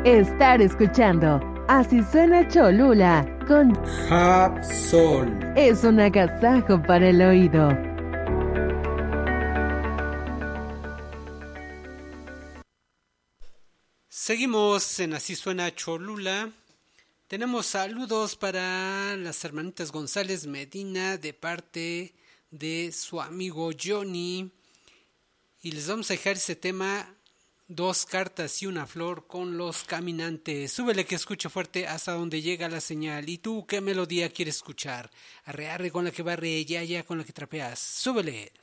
Estar escuchando Así suena Cholula con Hapsol. Es un agasajo para el oído. Seguimos en Así suena Cholula. Tenemos saludos para las hermanitas González Medina de parte de su amigo Johnny. Y les vamos a dejar ese tema, 2 cartas y una flor con Los Caminantes. Súbele que escuche fuerte hasta donde llega la señal. ¿Y tú qué melodía quieres escuchar? Arre arre con la que barre, ya ya con la que trapeas. Súbele.